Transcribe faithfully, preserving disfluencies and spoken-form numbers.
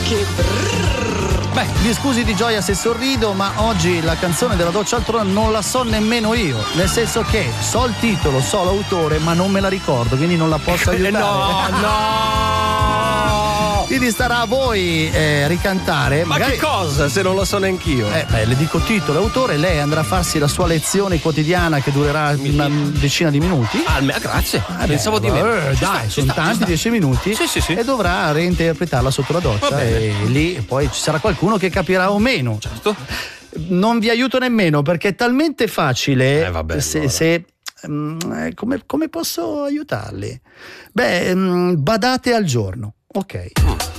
Che brrr. Beh, mi scusi di gioia se sorrido, ma oggi la canzone della doccia al trono non la so nemmeno io. Nel senso che so il titolo, so l'autore, ma non me la ricordo, quindi non la posso aiutare. No, no! Quindi starà a voi eh, ricantare. Ma magari... che cosa, se non lo so neanch'io? Eh, beh, le dico titolo, autore, lei andrà a farsi la sua lezione quotidiana che durerà Mi una dica. decina di minuti. Ah, me- grazie. Eh Pensavo beh, di me. eh, Ci dai, sta, ci sono sta, ci tanti, sta. dieci minuti. Sì, sì, sì. E dovrà reinterpretarla sotto la doccia. Va bene. E lì poi ci sarà qualcuno che capirà o meno. Certo. Non vi aiuto nemmeno perché è talmente facile. Eh, vabbè, se, allora. se mm, eh, come, come posso aiutarli? Beh, mm, badate al giorno. Ok. Mm.